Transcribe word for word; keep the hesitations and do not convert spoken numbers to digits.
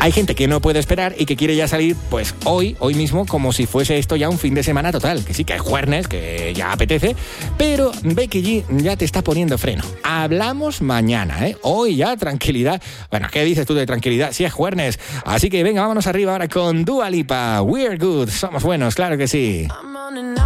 Hay gente que no puede esperar y que quiere ya salir, pues hoy, hoy mismo, como si fuese esto ya un fin de semana total. Que sí, que es jueves, que ya apetece, pero Becky G ya te está poniendo freno. Hablamos mañana, ¿eh? Hoy ya tranquilidad. Bueno, ¿qué dices tú de tranquilidad? Si es jueves. Así que venga, vámonos arriba ahora con Dua Lipa. We're good, somos buenos, claro que sí.